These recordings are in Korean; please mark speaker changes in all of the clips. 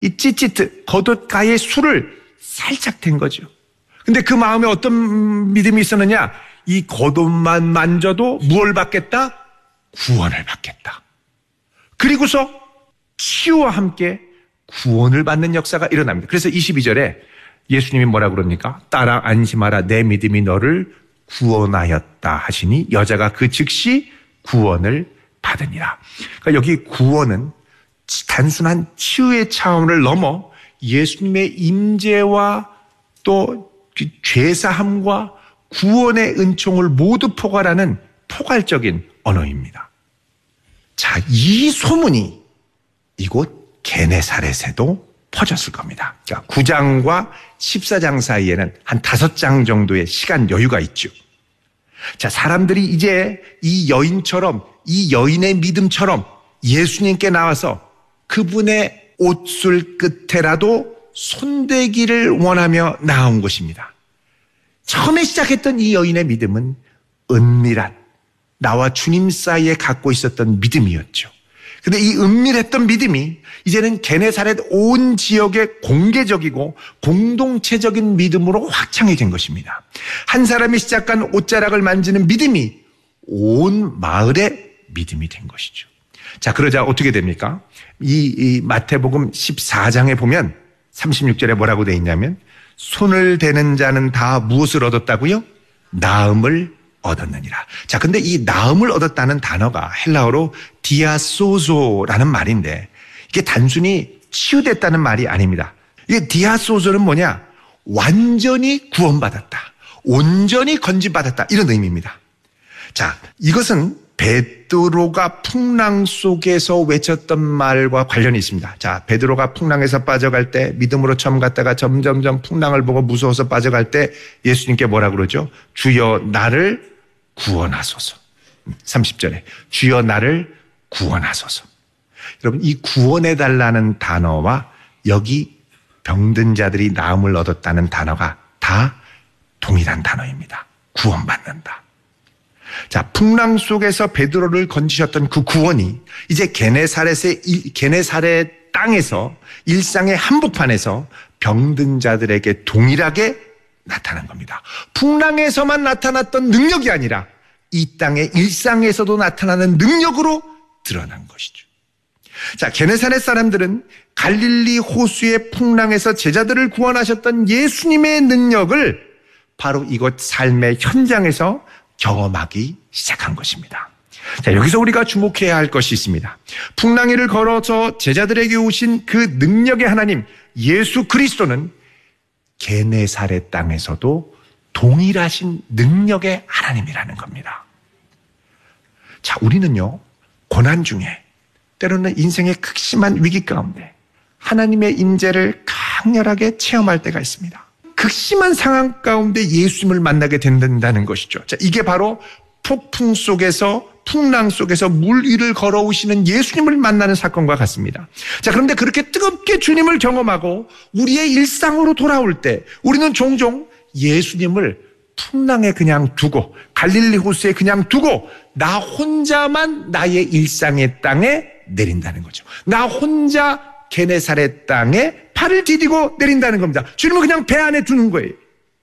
Speaker 1: 이 찌찌트, 겉옷가에 술을 살짝 댄 거죠. 근데 그 마음에 어떤 믿음이 있었느냐? 이 겉옷만 만져도 무엇을 받겠다? 구원을 받겠다. 그리고서 치유와 함께 구원을 받는 역사가 일어납니다. 그래서 22절에 예수님이 뭐라 그럽니까? 따라 안심하라, 내 믿음이 너를 구원하였다 하시니 여자가 그 즉시 구원을 받으니라. 그러니까 여기 구원은 단순한 치유의 차원을 넘어 예수님의 임재와 또 죄사함과 구원의 은총을 모두 포괄하는 포괄적인 언어입니다. 자, 이 소문이 이곳 게네사렛에도 퍼졌을 겁니다. 그러니까 9장과 14장 사이에는 한 5장 정도의 시간 여유가 있죠. 자, 사람들이 이제 이 여인처럼, 이 여인의 믿음처럼 예수님께 나와서 그분의 옷술 끝에라도 손대기를 원하며 나온 것입니다. 처음에 시작했던 이 여인의 믿음은 은밀한 나와 주님 사이에 갖고 있었던 믿음이었죠. 근데 이 은밀했던 믿음이 이제는 게네사렛 온 지역의 공개적이고 공동체적인 믿음으로 확장해진 것입니다. 한 사람이 시작한 옷자락을 만지는 믿음이 온 마을의 믿음이 된 것이죠. 자, 그러자 어떻게 됩니까? 이 마태복음 14장에 보면 36절에 뭐라고 되어 있냐면 손을 대는 자는 다 무엇을 얻었다고요? 나음을 얻었느니라. 자, 근데 이 나음을 얻었다는 단어가 헬라어로 디아소조라는 말인데 이게 단순히 치유됐다는 말이 아닙니다. 이게 디아소조는 뭐냐? 완전히 구원받았다. 온전히 건진받았다. 이런 의미입니다. 자, 이것은 베드로가 풍랑 속에서 외쳤던 말과 관련이 있습니다. 자, 베드로가 풍랑에서 빠져갈 때 믿음으로 처음 갔다가 점점점 풍랑을 보고 무서워서 빠져갈 때 예수님께 뭐라 그러죠? 주여 나를 구원하소서. 30절에 주여 나를 구원하소서. 여러분, 이 구원해달라는 단어와 여기 병든 자들이 나음을 얻었다는 단어가 다 동일한 단어입니다. 구원받는다. 자, 풍랑 속에서 베드로를 건지셨던 그 구원이 이제 게네사렛 땅에서 일상의 한복판에서 병든 자들에게 동일하게 나타난 겁니다. 풍랑에서만 나타났던 능력이 아니라 이 땅의 일상에서도 나타나는 능력으로 드러난 것이죠. 자, 게네사렛 사람들은 갈릴리 호수의 풍랑에서 제자들을 구원하셨던 예수님의 능력을 바로 이곳 삶의 현장에서 경험하기 시작한 것입니다. 자, 여기서 우리가 주목해야 할 것이 있습니다. 풍랑 위를 걸어서 제자들에게 오신 그 능력의 하나님 예수 그리스도는 게네사렛 땅에서도 동일하신 능력의 하나님이라는 겁니다. 자, 우리는요, 고난 중에 때로는 인생의 극심한 위기 가운데 하나님의 임재를 강렬하게 체험할 때가 있습니다. 극심한 상황 가운데 예수님을 만나게 된다는 것이죠. 자, 이게 바로 폭풍 속에서, 풍랑 속에서 물 위를 걸어오시는 예수님을 만나는 사건과 같습니다. 자, 그런데 그렇게 뜨겁게 주님을 경험하고 우리의 일상으로 돌아올 때 우리는 종종 예수님을 풍랑에 그냥 두고 갈릴리 호수에 그냥 두고 나 혼자만 나의 일상의 땅에 내린다는 거죠. 나 혼자 게네사렛 땅에 팔을 디디고 내린다는 겁니다. 주님은 그냥 배 안에 두는 거예요.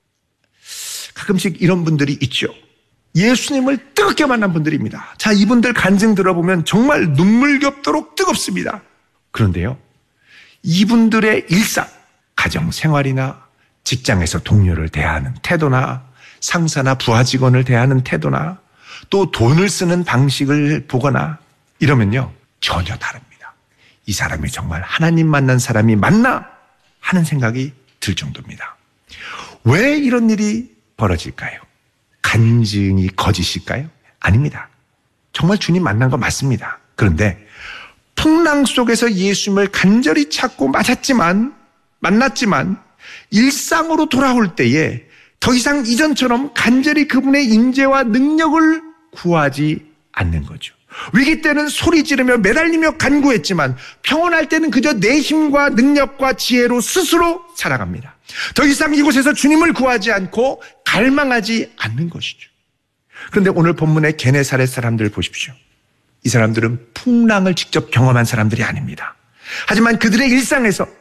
Speaker 1: 가끔씩 이런 분들이 있죠. 예수님을 뜨겁게 만난 분들입니다. 자, 이분들 간증 들어보면 정말 눈물겹도록 뜨겁습니다. 그런데요, 이분들의 일상, 가정 생활이나 직장에서 동료를 대하는 태도나 상사나 부하 직원을 대하는 태도나 또 돈을 쓰는 방식을 보거나 이러면요, 전혀 다릅니다. 이 사람이 정말 하나님 만난 사람이 맞나 하는 생각이 들 정도입니다. 왜 이런 일이 벌어질까요? 간증이 거짓일까요? 아닙니다. 정말 주님 만난 거 맞습니다. 그런데 풍랑 속에서 예수님을 간절히 찾고 만났지만 일상으로 돌아올 때에 더 이상 이전처럼 간절히 그분의 임재와 능력을 구하지 않는 거죠. 위기 때는 소리 지르며 매달리며 간구했지만 평온할 때는 그저 내 힘과 능력과 지혜로 스스로 살아갑니다. 더 이상 이곳에서 주님을 구하지 않고 갈망하지 않는 것이죠. 그런데 오늘 본문의 게네사렛 사람들을 보십시오. 이 사람들은 풍랑을 직접 경험한 사람들이 아닙니다. 하지만 그들의 일상에서